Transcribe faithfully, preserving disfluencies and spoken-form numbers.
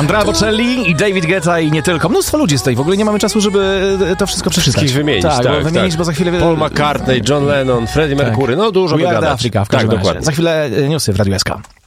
Andrea Bocelli i David Guetta i nie tylko. Mnóstwo ludzi jest tutaj. W ogóle nie mamy czasu, żeby to wszystko przeczytać. Wszystkich wymienić, tak. tak, Bo wymienić, tak. bo za chwilę... Paul McCartney, John Lennon, Freddie Mercury, no dużo by We Are gadać. The Africa, w tak, każdym razie. dokładnie. Za chwilę newsy w Radiu S K.